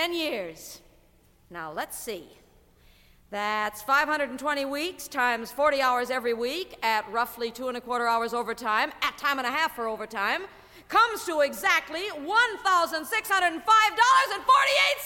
10 years. Now, let's see. That's 520 weeks times 40 hours every week at roughly 2.25 hours overtime, at time and a half for overtime, comes to exactly $1,605.48.